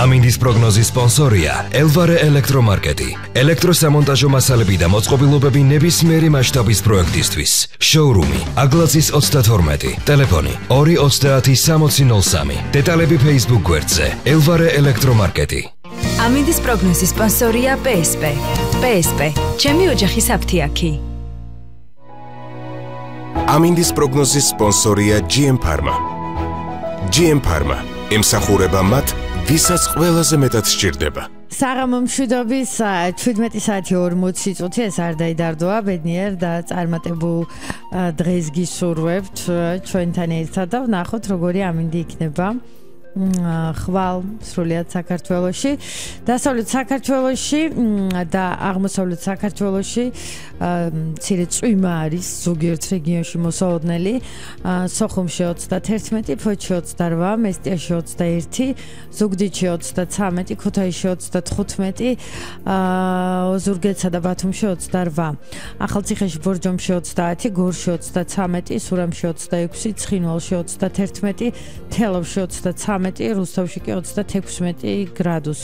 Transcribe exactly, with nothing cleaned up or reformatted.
ამინდის პროგნოზის სპონსორია ელვარე ელექტრომარკეტი. ელექტროსამონტაჟო მასალები და მოწყობილობები ნებისმიერი მასშტაბის პროექტისთვის. შოურუმი აგლაძის ოცდათორმეტი. ტელეფონი ორი ოცდაათი სამოცი ნოლ სამი. დეტალები Facebook გვერდზე ელვარე ელექტრომარკეტი. ამინდის პროგნოზის სპონსორია პე ეს პე. პე ეს პე. ჩემი ოჯახის აფთიაქი. ამინდის პროგნოზის სპონსორია ჯი ემ Pharma. ჯი ემ Pharma ემსახურება მათ, ვისაც ყველაზე მეტად სჭირდება. საღამო მშვიდობის შვიდმეტი საათი ორმოცი წუთი ეს არ დაიდარდოა ბედნიერ და წარმატებულ დღეს გისურვებთ ჩვენთან ერთად და ვნახოთ როგორი ამინდი იქნება ხვალ სრულიად საქართველოში დასავლეთ საქართველოში და აღმოსავლეთ საქართველოში მცირე წვიმა არის ზოგიერთ რეგიონში მოსალოდნელი სოხუმში ოცდათერთმეტი, ფოთში ოცდარვა, მესტიაში ოცდაერთი, ზუგდიდში ოცდაცამეტი, ქუთაისში ოცდათხუთმეტი, ოზურგეთსა და ბათუმში ოცდარვა, ახალციხეში, ბორჯომში ოცდაათი, გორში ოცდაცამეტი, სურამში ოცდაექვსი, ცხინვალში ოცდათერთმეტი, თელავში ოცდაცამეტი, რუსთავში კი ოცდათექვსმეტი გრადუსი.